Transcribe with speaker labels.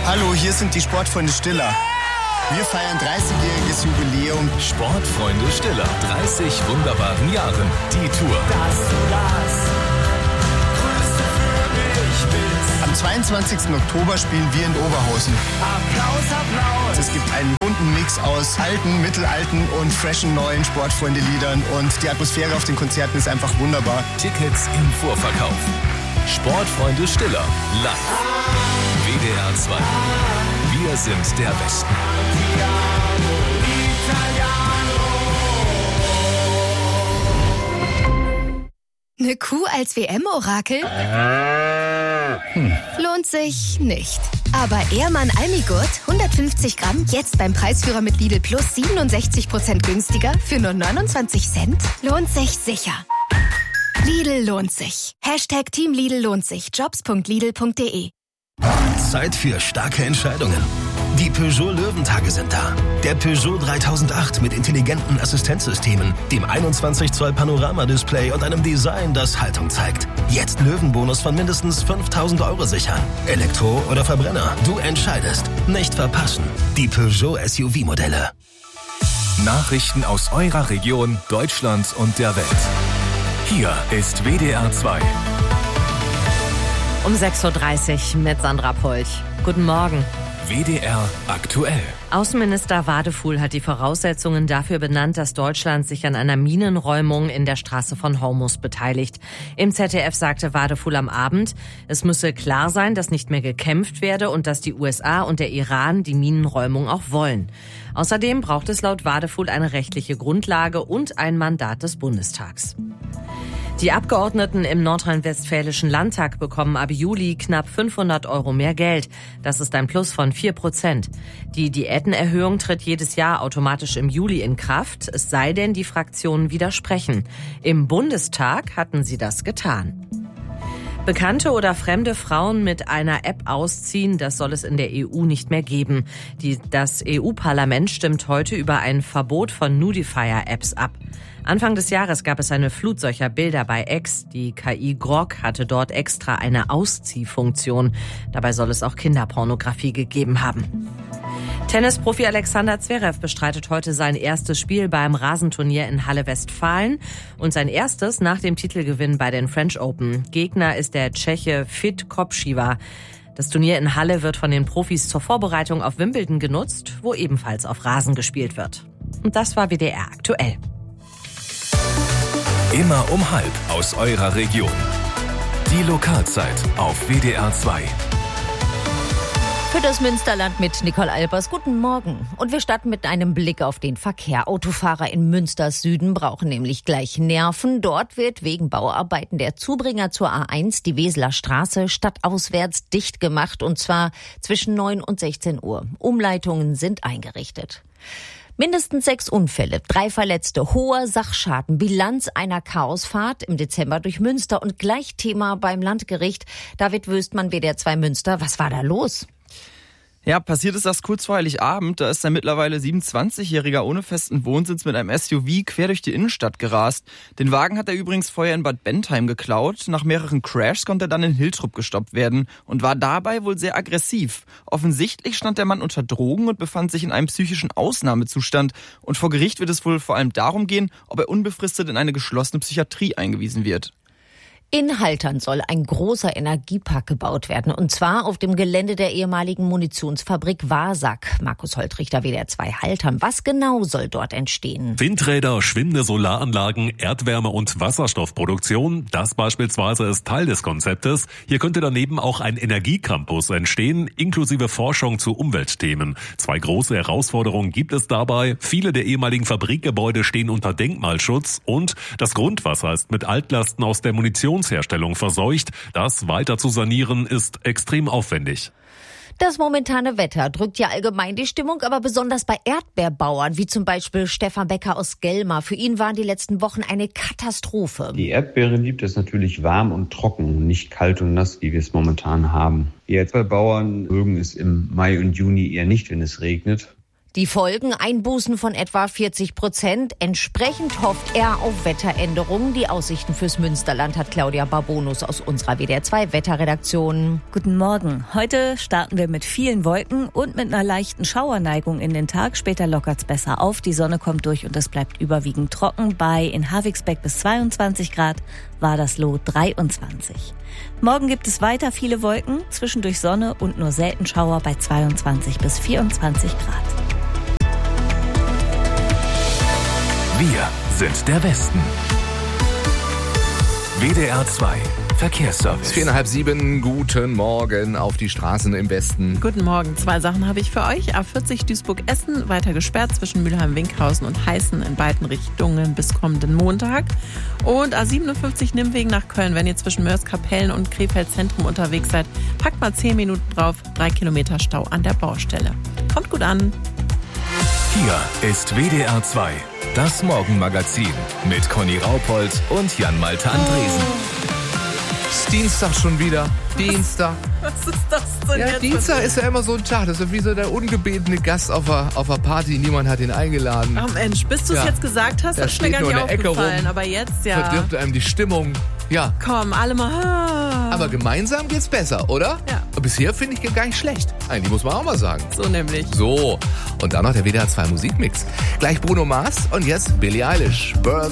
Speaker 1: Hallo, hier sind die Sportfreunde Stiller. Wir feiern 30-jähriges Jubiläum.
Speaker 2: Sportfreunde Stiller, 30 wunderbaren Jahren. Die Tour.
Speaker 3: Dass du das Größte für mich bist.
Speaker 1: Am 22. Oktober spielen wir in Oberhausen.
Speaker 3: Applaus, Applaus.
Speaker 1: Es gibt einen bunten Mix aus alten, mittelalten und freshen neuen Sportfreunde-Liedern. Und die Atmosphäre auf den Konzerten ist einfach wunderbar.
Speaker 2: Tickets im Vorverkauf. Sportfreunde Stiller, live. WDR 2. Wir sind der Westen.
Speaker 4: Eine Kuh als WM-Orakel? Lohnt sich nicht. Aber Ehrmann Almigurt, 150 Gramm, jetzt beim Preisführer mit Lidl Plus 67% günstiger für nur 29 Cent? Lohnt sich sicher. Lidl lohnt sich. Hashtag Team Lidl lohnt sich. Jobs.lidl.de.
Speaker 5: Zeit für starke Entscheidungen. Die Peugeot Löwentage sind da. Der Peugeot 3008 mit intelligenten Assistenzsystemen, dem 21 Zoll Panoramadisplay und einem Design, das Haltung zeigt. Jetzt Löwenbonus von mindestens 5.000 € sichern. Elektro oder Verbrenner, du entscheidest. Nicht verpassen. Die Peugeot SUV-Modelle.
Speaker 2: Nachrichten aus eurer Region, Deutschland und der Welt. Hier ist WDR 2.
Speaker 6: Um 6.30 Uhr mit Sandra Polch. Guten Morgen.
Speaker 2: WDR aktuell.
Speaker 6: Außenminister Wadefuhl hat die Voraussetzungen dafür benannt, dass Deutschland sich an einer Minenräumung in der Straße von Hormuz beteiligt. Im ZDF sagte Wadefuhl am Abend, es müsse klar sein, dass nicht mehr gekämpft werde und dass die USA und der Iran die Minenräumung auch wollen. Außerdem braucht es laut Wadefuhl eine rechtliche Grundlage und ein Mandat des Bundestags. Die Abgeordneten im nordrhein-westfälischen Landtag bekommen ab Juli knapp 500 € mehr Geld. Das ist ein Plus von 4%. Die Diätenerhöhung tritt jedes Jahr automatisch im Juli in Kraft, es sei denn, die Fraktionen widersprechen. Im Bundestag hatten sie das getan. Bekannte oder fremde Frauen mit einer App ausziehen, das soll es in der EU nicht mehr geben. Das EU-Parlament stimmt heute über ein Verbot von Nudifier-Apps ab. Anfang des Jahres gab es eine Flut solcher Bilder bei X. Die KI Grok hatte dort extra eine Ausziehfunktion. Dabei soll es auch Kinderpornografie gegeben haben. Tennisprofi Alexander Zverev bestreitet heute sein erstes Spiel beim Rasenturnier in Halle Westfalen und sein erstes nach dem Titelgewinn bei den French Open. Gegner ist der Tscheche Fit Kopšiva. Das Turnier in Halle wird von den Profis zur Vorbereitung auf Wimbledon genutzt, wo ebenfalls auf Rasen gespielt wird. Und das war WDR aktuell.
Speaker 2: Immer um 12:30 aus eurer Region. Die Lokalzeit auf WDR 2.
Speaker 7: Für das Münsterland mit Nicole Albers. Guten Morgen. Und wir starten mit einem Blick auf den Verkehr. Autofahrer in Münsters Süden brauchen nämlich gleich Nerven. Dort wird wegen Bauarbeiten der Zubringer zur A1, die Weseler Straße, stadtauswärts dicht gemacht. Und zwar zwischen 9 und 16 Uhr. Umleitungen sind eingerichtet. Mindestens 6 Unfälle, 3 Verletzte, hoher Sachschaden, Bilanz einer Chaosfahrt im Dezember durch Münster und gleich Thema beim Landgericht. David Wöstmann, WDR 2 Münster. Was war da los?
Speaker 8: Ja, passiert ist das kurz vor Heiligabend. Da ist ein mittlerweile 27-Jähriger ohne festen Wohnsitz mit einem SUV quer durch die Innenstadt gerast. Den Wagen hat er übrigens vorher in Bad Bentheim geklaut. Nach mehreren Crashs konnte er dann in Hiltrup gestoppt werden und war dabei wohl sehr aggressiv. Offensichtlich stand der Mann unter Drogen und befand sich in einem psychischen Ausnahmezustand. Und vor Gericht wird es wohl vor allem darum gehen, ob er unbefristet in eine geschlossene Psychiatrie eingewiesen wird.
Speaker 7: In Haltern soll ein großer Energiepark gebaut werden, und zwar auf dem Gelände der ehemaligen Munitionsfabrik Wasak. Markus Holtrichter, WDR 2 Haltern. Was genau soll dort entstehen?
Speaker 9: Windräder, schwimmende Solaranlagen, Erdwärme- und Wasserstoffproduktion. Das beispielsweise ist Teil des Konzeptes. Hier könnte daneben auch ein Energiecampus entstehen, inklusive Forschung zu Umweltthemen. 2 große Herausforderungen gibt es dabei. Viele der ehemaligen Fabrikgebäude stehen unter Denkmalschutz und das Grundwasser ist mit Altlasten aus der Munitionsherstellung verseucht. Das weiter zu sanieren ist extrem aufwendig.
Speaker 7: Das momentane Wetter drückt ja allgemein die Stimmung, aber besonders bei Erdbeerbauern, wie zum Beispiel Stefan Becker aus Gelma. Für ihn waren die letzten Wochen eine Katastrophe.
Speaker 10: Die Erdbeere liebt es natürlich warm und trocken, nicht kalt und nass, wie wir es momentan haben. Die Erdbeerbauern mögen es im Mai und Juni eher nicht, wenn es regnet.
Speaker 7: Die Folgen: Einbußen von etwa 40%. Entsprechend hofft er auf Wetteränderungen. Die Aussichten fürs Münsterland hat Claudia Barbonus aus unserer WDR 2 Wetterredaktion.
Speaker 11: Guten Morgen. Heute starten wir mit vielen Wolken und mit einer leichten Schauerneigung in den Tag. Später lockert's besser auf. Die Sonne kommt durch und es bleibt überwiegend trocken. Bei in Havigsbeck bis 22 Grad, Wadersloh 23. Morgen gibt es weiter viele Wolken, zwischendurch Sonne und nur selten Schauer bei 22 bis 24 Grad.
Speaker 2: Wir sind der Westen. WDR 2 Verkehrsservice.
Speaker 12: 6:45, guten Morgen auf die Straßen im Westen.
Speaker 13: Guten Morgen, 2 Sachen habe ich für euch. A40 Duisburg-Essen weiter gesperrt zwischen Mülheim-Winkhausen und Heißen in beiden Richtungen bis kommenden Montag. Und A57 Nimwegen nach Köln. Wenn ihr zwischen Mörs-Kapellen und Krefeld Zentrum unterwegs seid, packt mal 10 Minuten drauf. 3 Kilometer Stau an der Baustelle. Kommt gut an.
Speaker 2: Hier ist WDR 2, das Morgenmagazin mit Conny Raupold und Jan-Malte Andresen.
Speaker 12: Ist Dienstag schon wieder. Dienstag.
Speaker 13: Was ist das denn jetzt?
Speaker 12: Dienstag ist ja immer so ein Tag. Das ist wie so der ungebetene Gast auf einer Party. Niemand hat ihn eingeladen.
Speaker 13: Ach Mensch, bis du es jetzt gesagt hast, das ist mir gar nicht aufgefallen. Aber jetzt ja.
Speaker 12: Verdirbt einem die Stimmung. Ja.
Speaker 13: Komm, alle mal.
Speaker 12: Aber gemeinsam geht's besser, oder?
Speaker 13: Ja.
Speaker 12: Bisher finde ich gar nicht schlecht. Eigentlich muss man auch mal sagen.
Speaker 13: So nämlich.
Speaker 12: So. Und dann noch der WDR 2 Musikmix. Gleich Bruno Mars und jetzt Billie Eilish.